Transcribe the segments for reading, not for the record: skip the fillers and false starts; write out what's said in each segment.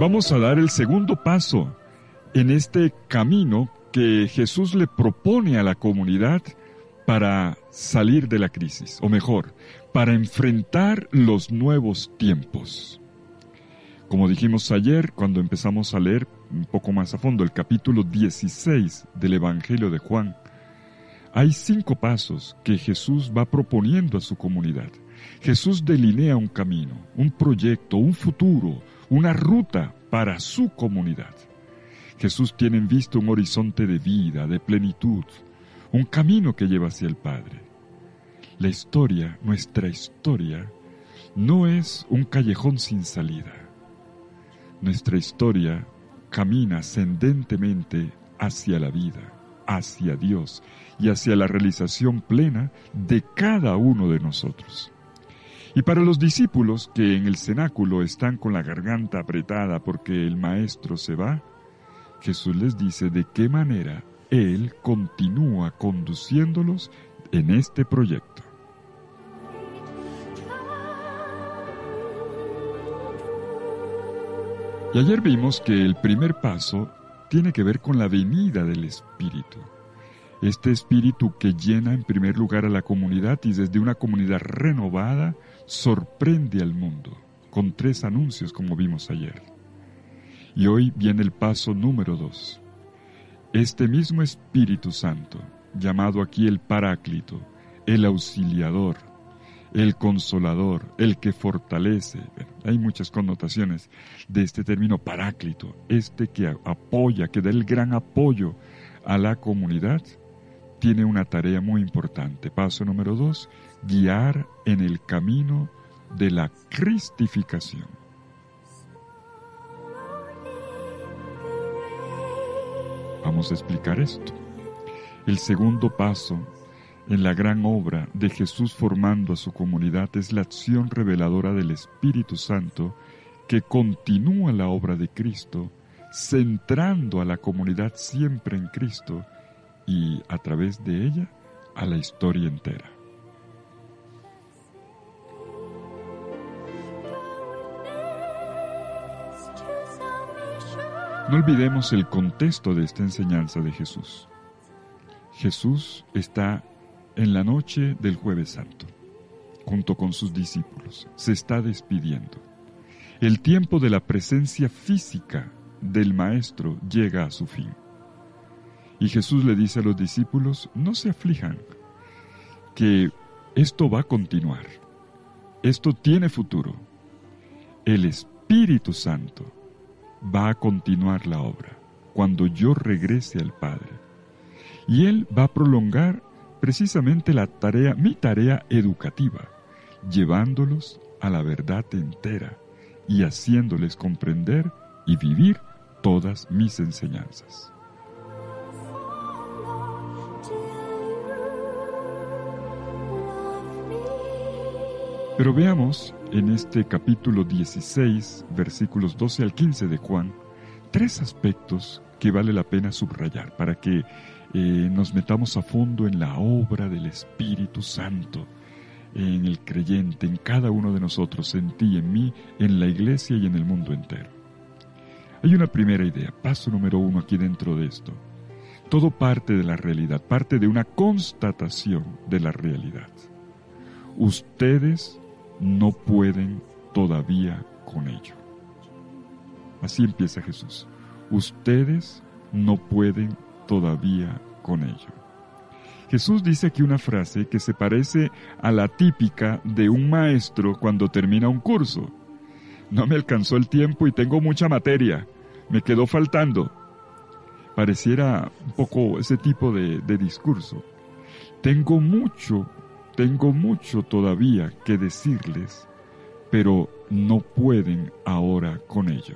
vamos a dar el segundo paso en este camino que Jesús le propone a la comunidad para salir de la crisis, o mejor, para enfrentar los nuevos tiempos. Como dijimos ayer, cuando empezamos a leer un poco más a fondo el capítulo 16 del Evangelio de Juan, hay 5 pasos que Jesús va proponiendo a su comunidad. Jesús delinea un camino, un proyecto, un futuro, una ruta para su comunidad. Jesús tiene en vista un horizonte de vida, de plenitud, un camino que lleva hacia el Padre. La historia, nuestra historia, no es un callejón sin salida. Nuestra historia camina ascendentemente hacia la vida, hacia Dios y hacia la realización plena de cada uno de nosotros. Y para los discípulos que en el cenáculo están con la garganta apretada porque el Maestro se va, Jesús les dice de qué manera Él continúa conduciéndolos en este proyecto. Y ayer vimos que el primer paso tiene que ver con la venida del Espíritu. Este Espíritu que llena en primer lugar a la comunidad y desde una comunidad renovada sorprende al mundo, con 3 anuncios como vimos ayer. Y hoy viene el paso número 2. Este mismo Espíritu Santo, llamado aquí el Paráclito, el Auxiliador, el Consolador, el que fortalece. Hay muchas connotaciones de este término Paráclito, este que apoya, que da el gran apoyo a la comunidad, tiene una tarea muy importante. Paso número 2, guiar en el camino de la cristificación. Vamos a explicar esto. El segundo paso en la gran obra de Jesús formando a su comunidad es la acción reveladora del Espíritu Santo que continúa la obra de Cristo, centrando a la comunidad siempre en Cristo y a través de ella a la historia entera. No olvidemos el contexto de esta enseñanza de Jesús. Jesús está en la noche del Jueves Santo, junto con sus discípulos. Se está despidiendo. El tiempo de la presencia física del Maestro llega a su fin. Y Jesús le dice a los discípulos, no se aflijan, que esto va a continuar. Esto tiene futuro. El Espíritu Santo va a continuar la obra cuando yo regrese al Padre. Y Él va a prolongar precisamente mi tarea educativa, llevándolos a la verdad entera y haciéndoles comprender y vivir todas mis enseñanzas. Pero veamos en este capítulo 16, versículos 12 al 15 de Juan, 3 aspectos que vale la pena subrayar para que nos metamos a fondo en la obra del Espíritu Santo, en el creyente, en cada uno de nosotros, en ti, en mí, en la iglesia y en el mundo entero. Hay una primera idea, paso número 1 aquí dentro de esto. Todo parte de la realidad, parte de una constatación de la realidad. Ustedes no pueden todavía con ello. Así empieza Jesús. Ustedes no pueden todavía con ello. Jesús dice aquí una frase que se parece a la típica de un maestro cuando termina un curso. No me alcanzó el tiempo y tengo mucha materia. Me quedó faltando. Pareciera un poco ese tipo de discurso. Tengo mucho todavía que decirles, pero no pueden ahora con ello.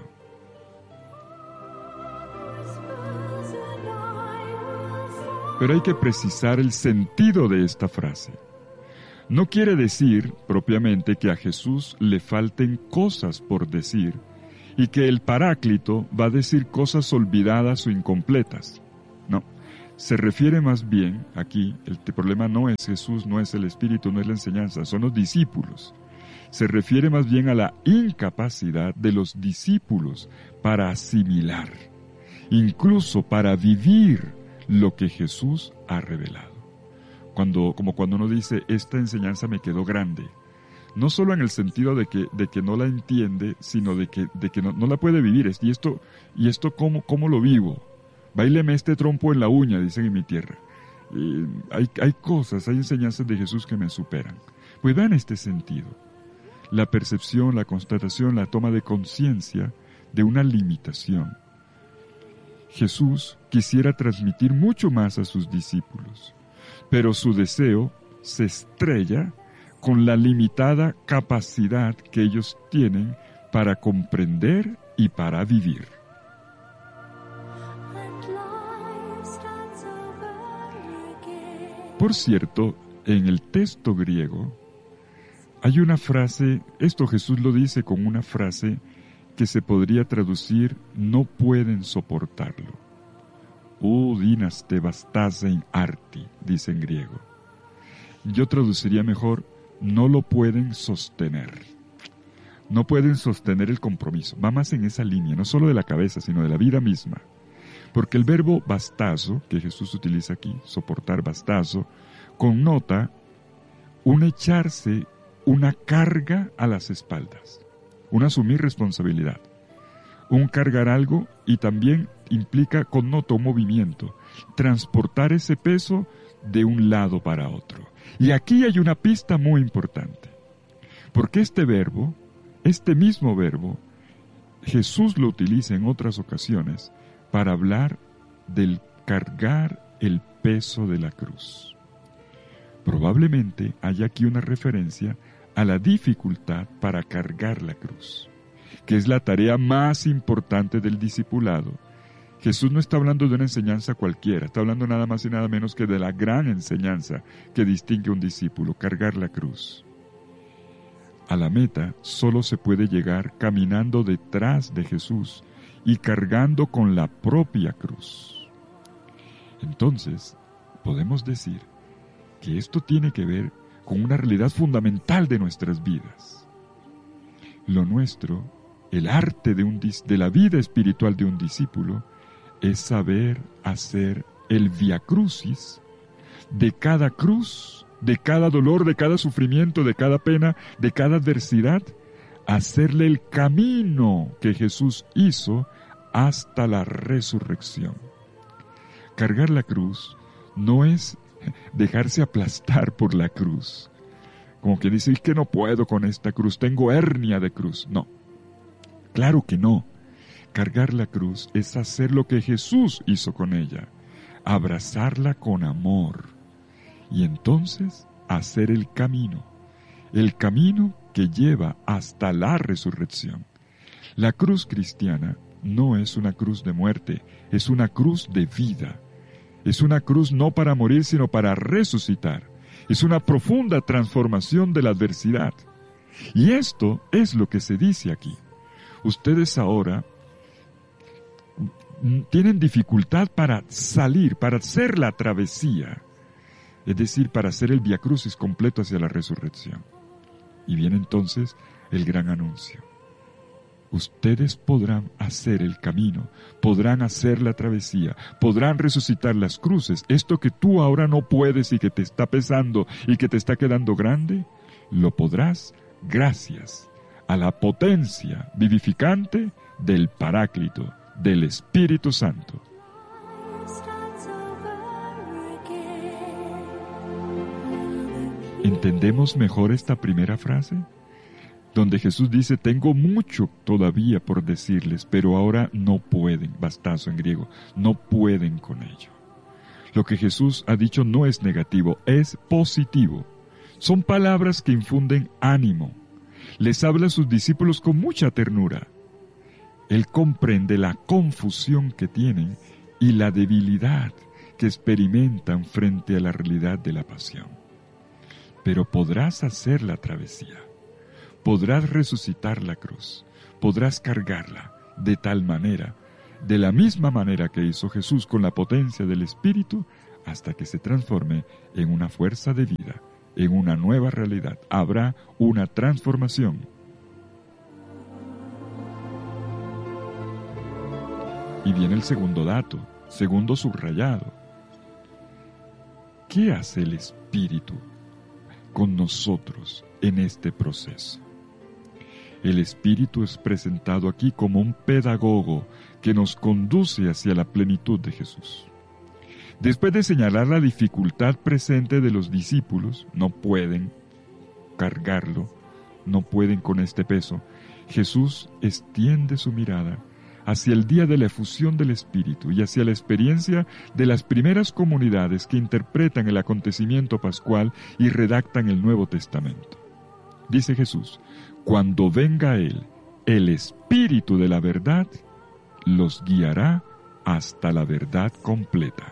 Pero hay que precisar el sentido de esta frase. No quiere decir propiamente que a Jesús le falten cosas por decir y que el Paráclito va a decir cosas olvidadas o incompletas. No. Se refiere más bien, aquí, el problema no es Jesús, no es el Espíritu, no es la enseñanza, son los discípulos, se refiere más bien a la incapacidad de los discípulos para asimilar, incluso para vivir lo que Jesús ha revelado. Como cuando uno dice, esta enseñanza me quedó grande, no solo en el sentido de que no la entiende, sino de que no la puede vivir. ¿Y esto cómo lo vivo? Báileme este trompo en la uña, dicen en mi tierra. Hay cosas, hay enseñanzas de Jesús que me superan. Pues vean este sentido. La percepción, la constatación, la toma de conciencia de una limitación. Jesús quisiera transmitir mucho más a sus discípulos, pero su deseo se estrella con la limitada capacidad que ellos tienen para comprender y para vivir. Por cierto, en el texto griego hay una frase, esto Jesús lo dice con una frase que se podría traducir, no pueden soportarlo. Dinas te bastasen arti, dice en griego. Yo traduciría mejor, no lo pueden sostener. No pueden sostener el compromiso. Va más en esa línea, no solo de la cabeza, sino de la vida misma. Porque el verbo bastazo, que Jesús utiliza aquí, soportar bastazo, connota un echarse una carga a las espaldas, un asumir responsabilidad, un cargar algo, y también connota un movimiento, transportar ese peso de un lado para otro. Y aquí hay una pista muy importante, porque este mismo verbo, Jesús lo utiliza en otras ocasiones para hablar del cargar el peso de la cruz. Probablemente haya aquí una referencia a la dificultad para cargar la cruz, que es la tarea más importante del discipulado. Jesús no está hablando de una enseñanza cualquiera, está hablando nada más y nada menos que de la gran enseñanza que distingue a un discípulo, cargar la cruz. A la meta solo se puede llegar caminando detrás de Jesús y cargando con la propia cruz. Entonces, podemos decir que esto tiene que ver con una realidad fundamental de nuestras vidas. Lo nuestro, el arte de la vida espiritual de un discípulo, es saber hacer el vía crucis de cada cruz, de cada dolor, de cada sufrimiento, de cada pena, de cada adversidad, hacerle el camino que Jesús hizo hasta la resurrección. Cargar la cruz no es dejarse aplastar por la cruz, como que dice, es que no puedo con esta cruz, tengo hernia de cruz. No, claro que no. Cargar la cruz es hacer lo que Jesús hizo con ella, abrazarla con amor, y entonces hacer el camino que lleva hasta la resurrección. La cruz cristiana no es una cruz de muerte, es una cruz de vida. Es una cruz no para morir, sino para resucitar. Es una profunda transformación de la adversidad. Y esto es lo que se dice aquí. Ustedes ahora tienen dificultad para salir, para hacer la travesía, es decir, para hacer el Vía Crucis completo hacia la resurrección. Y viene entonces el gran anuncio. Ustedes podrán hacer el camino, podrán hacer la travesía, podrán resucitar las cruces. Esto que tú ahora no puedes y que te está pesando y que te está quedando grande, lo podrás gracias a la potencia vivificante del Paráclito, del Espíritu Santo. ¿Entendemos mejor esta primera frase? Donde Jesús dice, tengo mucho todavía por decirles, pero ahora no pueden, bastazo en griego, no pueden con ello. Lo que Jesús ha dicho no es negativo, es positivo. Son palabras que infunden ánimo. Les habla a sus discípulos con mucha ternura. Él comprende la confusión que tienen y la debilidad que experimentan frente a la realidad de la pasión. Pero podrás hacer la travesía. Podrás resucitar la cruz, podrás cargarla de tal manera, de la misma manera que hizo Jesús con la potencia del Espíritu, hasta que se transforme en una fuerza de vida en una nueva realidad. Habrá una transformación. Y viene el segundo dato, segundo subrayado. ¿Qué hace el Espíritu con nosotros en este proceso? El Espíritu es presentado aquí como un pedagogo que nos conduce hacia la plenitud de Jesús. Después de señalar la dificultad presente de los discípulos, no pueden cargarlo, no pueden con este peso, Jesús extiende su mirada hacia el día de la efusión del Espíritu y hacia la experiencia de las primeras comunidades que interpretan el acontecimiento pascual y redactan el Nuevo Testamento. Dice Jesús: cuando venga Él, el Espíritu de la verdad, los guiará hasta la verdad completa.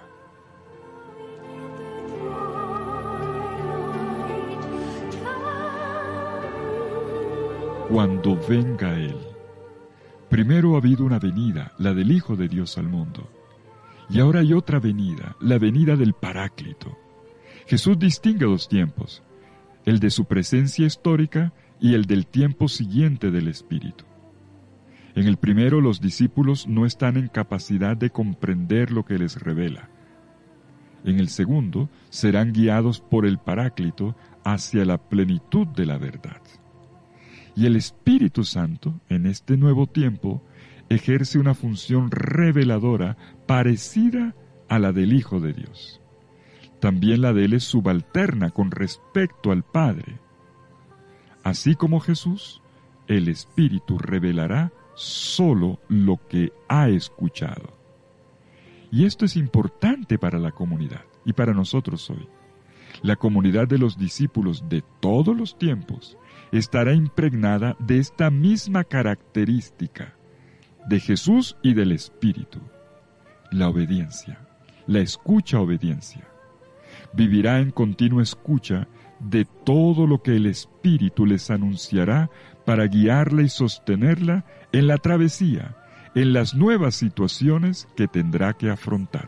Cuando venga Él. Primero ha habido una venida, la del Hijo de Dios al mundo. Y ahora hay otra venida, la venida del Paráclito. Jesús distingue dos tiempos, el de su presencia histórica y el del tiempo siguiente del Espíritu. En el primero, los discípulos no están en capacidad de comprender lo que les revela. En el segundo, serán guiados por el Paráclito hacia la plenitud de la verdad. Y el Espíritu Santo, en este nuevo tiempo, ejerce una función reveladora parecida a la del Hijo de Dios. También la de Él es subalterna con respecto al Padre. Así como Jesús, el Espíritu revelará solo lo que ha escuchado. Y esto es importante para la comunidad y para nosotros hoy. La comunidad de los discípulos de todos los tiempos estará impregnada de esta misma característica de Jesús y del Espíritu: la obediencia, la escucha-obediencia. Vivirá en continua escucha de todo lo que el Espíritu les anunciará para guiarla y sostenerla en la travesía, en las nuevas situaciones que tendrá que afrontar.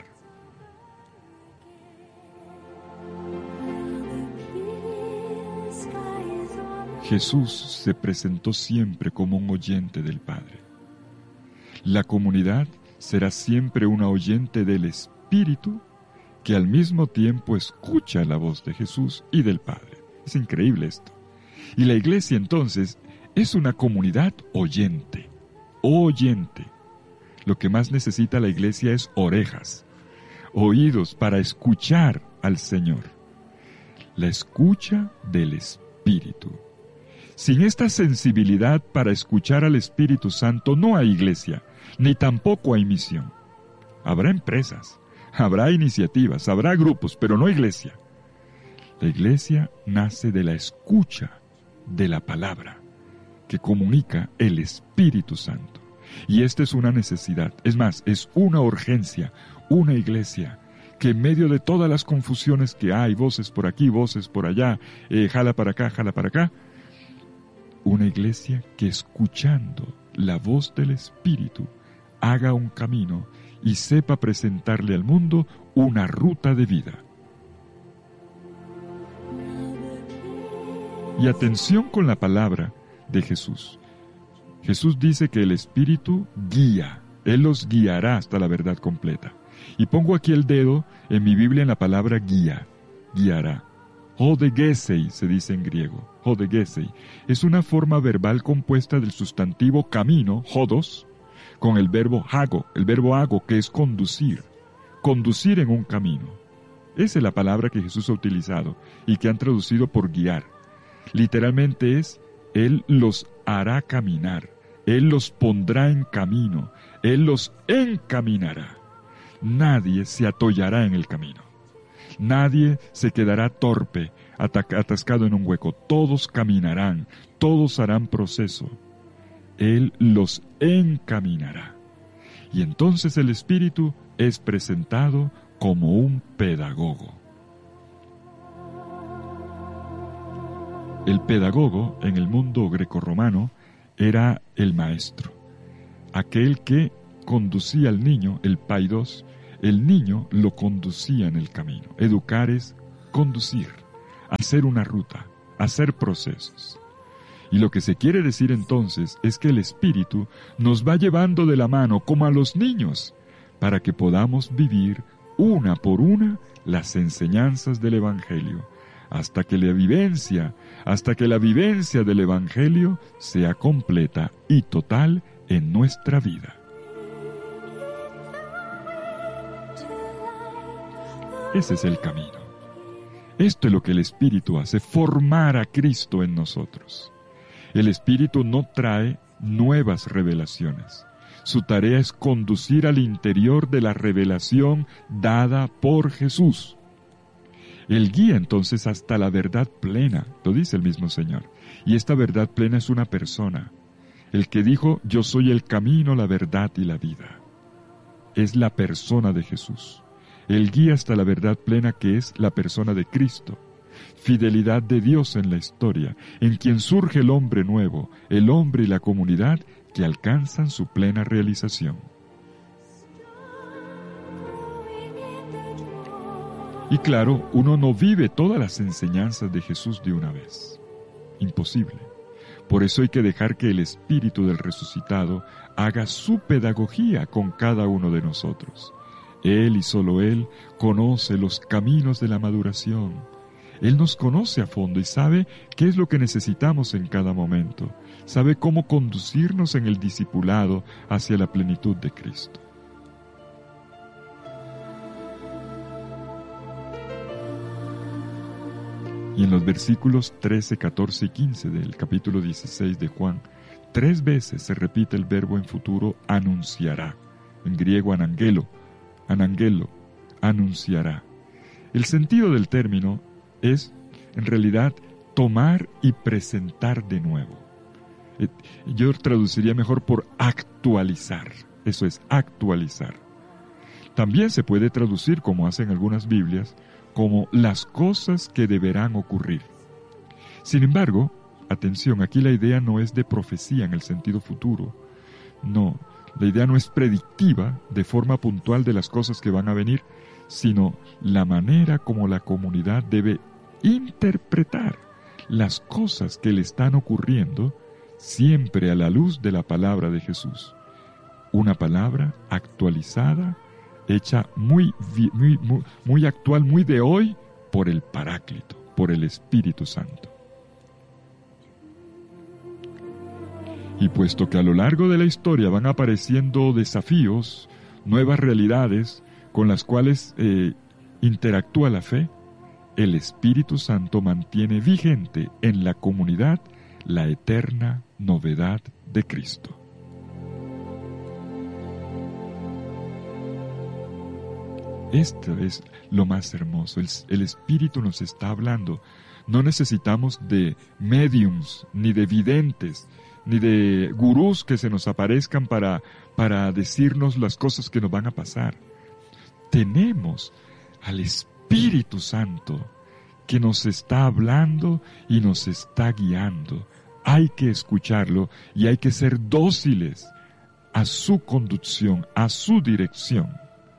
Jesús se presentó siempre como un oyente del Padre. La comunidad será siempre una oyente del Espíritu que al mismo tiempo escucha la voz de Jesús y del Padre. Es increíble esto. Y la iglesia entonces es una comunidad oyente. Oyente. Lo que más necesita la iglesia es orejas, oídos para escuchar al Señor. La escucha del Espíritu. Sin esta sensibilidad para escuchar al Espíritu Santo no hay iglesia, ni tampoco hay misión. Habrá empresas, habrá iniciativas, habrá grupos, pero no iglesia. La iglesia nace de la escucha de la palabra que comunica el Espíritu Santo. Y esta es una necesidad, es más, es una urgencia, una iglesia que en medio de todas las confusiones que hay, voces por aquí, voces por allá, jala para acá, una iglesia que escuchando la voz del Espíritu haga un camino y sepa presentarle al mundo una ruta de vida. Y atención con la palabra de Jesús. Jesús dice que el Espíritu guía, Él los guiará hasta la verdad completa. Y pongo aquí el dedo en mi Biblia en la palabra guía, guiará. Hodegesei se dice en griego, hodegesei. Es una forma verbal compuesta del sustantivo camino, hodos, con el verbo hago, que es conducir en un camino. Esa es la palabra que Jesús ha utilizado y que han traducido por guiar. Literalmente es, Él los hará caminar, Él los pondrá en camino, Él los encaminará. Nadie se atollará en el camino. Nadie se quedará torpe, atascado en un hueco. Todos caminarán, todos harán proceso. Él los encaminará. Y entonces el Espíritu es presentado como un pedagogo. El pedagogo en el mundo grecorromano era el maestro, aquel que conducía al niño, el paidos. El niño lo conducía en el camino. Educar es conducir, hacer una ruta, hacer procesos. Y lo que se quiere decir entonces es que el Espíritu nos va llevando de la mano como a los niños para que podamos vivir una por una las enseñanzas del Evangelio, hasta que la vivencia del Evangelio sea completa y total en nuestra vida. Ese es el camino. Esto es lo que el Espíritu hace, formar a Cristo en nosotros. El Espíritu no trae nuevas revelaciones. Su tarea es conducir al interior de la revelación dada por Jesús. Él guía entonces hasta la verdad plena, lo dice el mismo Señor. Y esta verdad plena es una persona. El que dijo, yo soy el camino, la verdad y la vida. Es la persona de Jesús. Él guía hasta la verdad plena que es la persona de Cristo. Fidelidad de Dios en la historia, en quien surge el hombre nuevo, el hombre y la comunidad que alcanzan su plena realización. Y claro, uno no vive todas las enseñanzas de Jesús de una vez. Imposible. Por eso hay que dejar que el Espíritu del resucitado haga su pedagogía con cada uno de nosotros. Él y solo Él conoce los caminos de la maduración. Él nos conoce a fondo y sabe qué es lo que necesitamos en cada momento. Sabe cómo conducirnos en el discipulado hacia la plenitud de Cristo. Y en los versículos 13, 14 y 15 del capítulo 16 de Juan, 3 veces se repite el verbo en futuro anunciará. En griego anangelo, anunciará. El sentido del término es, en realidad, tomar y presentar de nuevo. Yo traduciría mejor por actualizar. Eso es, actualizar. También se puede traducir, como hacen algunas Biblias, como las cosas que deberán ocurrir. Sin embargo, atención, aquí la idea no es de profecía en el sentido futuro. No, la idea no es predictiva de forma puntual de las cosas que van a venir, sino la manera como la comunidad debe interpretar las cosas que le están ocurriendo siempre a la luz de la palabra de Jesús. Una palabra actualizada, hecha muy actual, muy de hoy, por el Paráclito, por el Espíritu Santo. Y puesto que a lo largo de la historia van apareciendo desafíos, nuevas realidades con las cuales interactúa la fe, el Espíritu Santo mantiene vigente en la comunidad la eterna novedad de Cristo. Esto es lo más hermoso. El Espíritu nos está hablando. No necesitamos de médiums, ni de videntes, ni de gurús que se nos aparezcan para decirnos las cosas que nos van a pasar. Tenemos al Espíritu Santo que nos está hablando y nos está guiando. Hay que escucharlo y hay que ser dóciles a su conducción, a su dirección.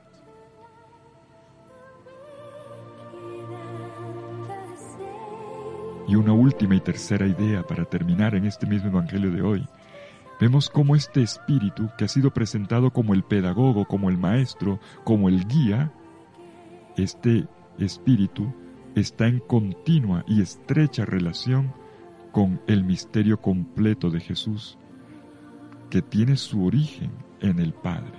Y una última y tercera idea para terminar en este mismo Evangelio de hoy. Vemos cómo este Espíritu, que ha sido presentado como el pedagogo, como el maestro, como el guía, este Espíritu está en continua y estrecha relación con el misterio completo de Jesús, que tiene su origen en el Padre.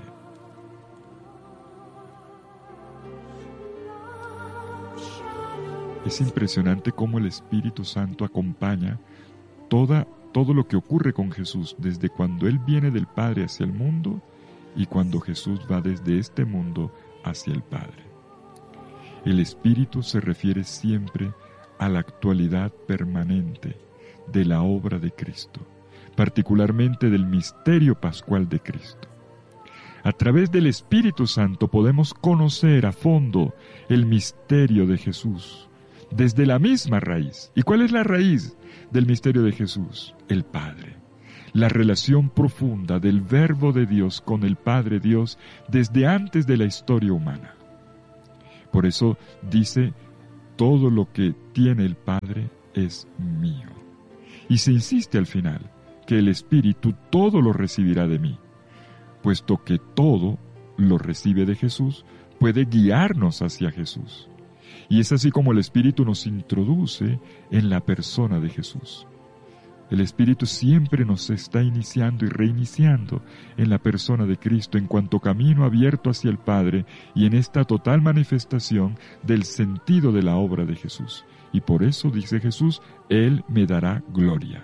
Es impresionante cómo el Espíritu Santo acompaña todo lo que ocurre con Jesús, desde cuando Él viene del Padre hacia el mundo y cuando Jesús va desde este mundo hacia el Padre. El Espíritu se refiere siempre a la actualidad permanente de la obra de Cristo, particularmente del misterio pascual de Cristo. A través del Espíritu Santo podemos conocer a fondo el misterio de Jesús, desde la misma raíz. ¿Y cuál es la raíz del misterio de Jesús? El Padre. La relación profunda del Verbo de Dios con el Padre Dios desde antes de la historia humana. Por eso dice todo lo que tiene el Padre es mío. Y se insiste al final que el Espíritu todo lo recibirá de mí, puesto que todo lo recibe de Jesús, puede guiarnos hacia Jesús. Y es así como el Espíritu nos introduce en la persona de Jesús. El Espíritu siempre nos está iniciando y reiniciando en la persona de Cristo en cuanto camino abierto hacia el Padre y en esta total manifestación del sentido de la obra de Jesús. Y por eso, dice Jesús, Él me dará gloria.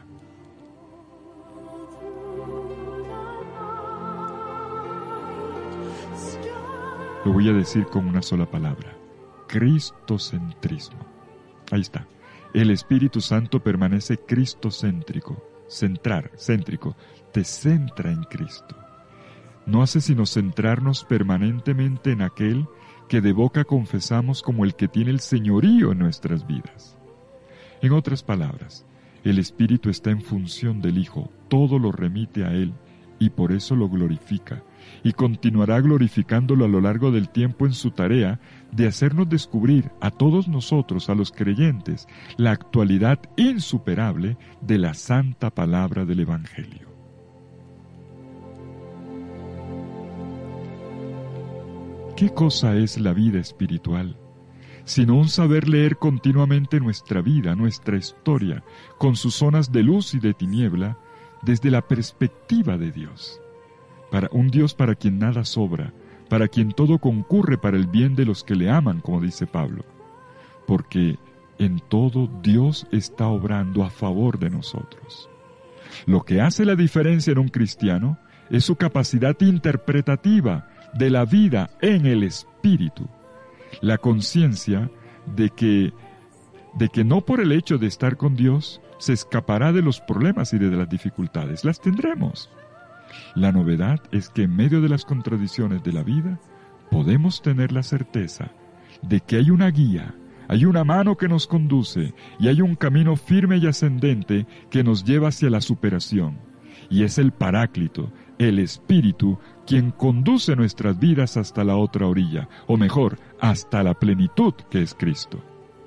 Lo voy a decir con una sola palabra: cristocentrismo. Ahí está. El Espíritu Santo permanece cristocéntrico, céntrico, te centra en Cristo. No hace sino centrarnos permanentemente en aquel que de boca confesamos como el que tiene el señorío en nuestras vidas. En otras palabras, el Espíritu está en función del Hijo, todo lo remite a Él y por eso lo glorifica, y continuará glorificándolo a lo largo del tiempo en su tarea de hacernos descubrir a todos nosotros, a los creyentes, la actualidad insuperable de la santa palabra del Evangelio. ¿Qué cosa es la vida espiritual? Sino un saber leer continuamente nuestra vida, nuestra historia, con sus zonas de luz y de tiniebla, desde la perspectiva de Dios. Para un Dios para quien nada sobra, para quien todo concurre para el bien de los que le aman, como dice Pablo. Porque en todo Dios está obrando a favor de nosotros. Lo que hace la diferencia en un cristiano es su capacidad interpretativa de la vida en el Espíritu. La conciencia de que no por el hecho de estar con Dios se escapará de los problemas y de las dificultades. Las tendremos. La novedad es que en medio de las contradicciones de la vida podemos tener la certeza de que hay una guía, hay una mano que nos conduce y hay un camino firme y ascendente que nos lleva hacia la superación. Y es el Paráclito, el Espíritu, quien conduce nuestras vidas hasta la otra orilla, o mejor, hasta la plenitud que es Cristo.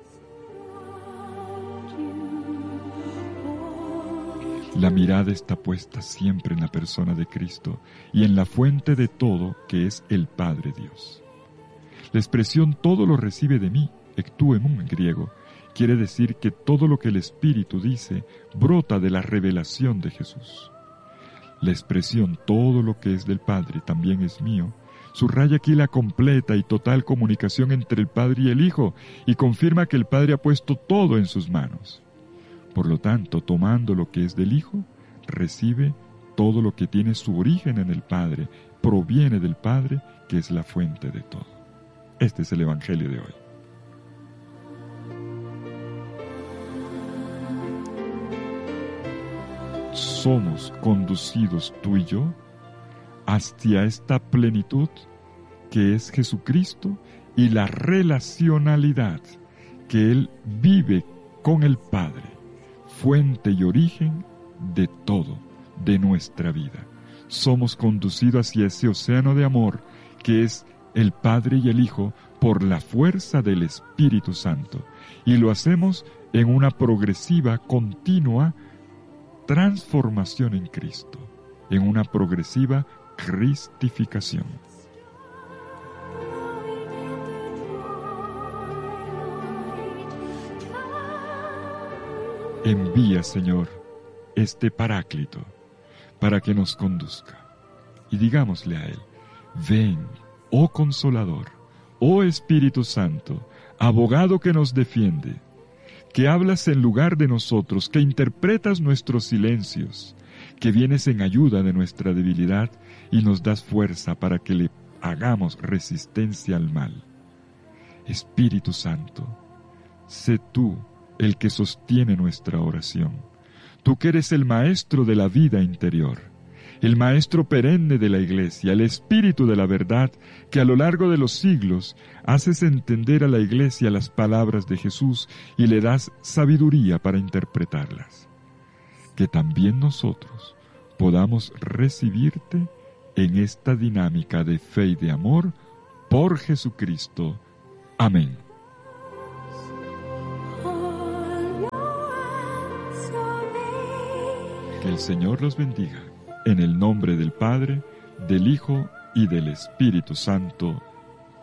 La mirada está puesta siempre en la persona de Cristo y en la fuente de todo, que es el Padre Dios. La expresión todo lo recibe de mí, ektuemon en griego, quiere decir que todo lo que el Espíritu dice brota de la revelación de Jesús. La expresión todo lo que es del Padre también es mío subraya aquí la completa y total comunicación entre el Padre y el Hijo y confirma que el Padre ha puesto todo en sus manos. Por lo tanto, tomando lo que es del Hijo, recibe todo lo que tiene su origen en el Padre, proviene del Padre, que es la fuente de todo. Este es el Evangelio de hoy. Somos conducidos tú y yo hacia esta plenitud que es Jesucristo y la relacionalidad que Él vive con el Padre, fuente y origen de todo, de nuestra vida. Somos conducidos hacia ese océano de amor que es el Padre y el Hijo por la fuerza del Espíritu Santo. Y lo hacemos en una progresiva, continua transformación en Cristo, en una progresiva cristificación. Envía, Señor, este Paráclito para que nos conduzca. Y digámosle a Él: ven, oh Consolador, oh Espíritu Santo, abogado que nos defiende, que hablas en lugar de nosotros, que interpretas nuestros silencios, que vienes en ayuda de nuestra debilidad y nos das fuerza para que le hagamos resistencia al mal. Espíritu Santo, sé tú el que sostiene nuestra oración. Tú que eres el maestro de la vida interior, el maestro perenne de la Iglesia, el Espíritu de la verdad, que a lo largo de los siglos haces entender a la Iglesia las palabras de Jesús y le das sabiduría para interpretarlas. Que también nosotros podamos recibirte en esta dinámica de fe y de amor por Jesucristo. Amén. Que el Señor los bendiga. En el nombre del Padre, del Hijo y del Espíritu Santo.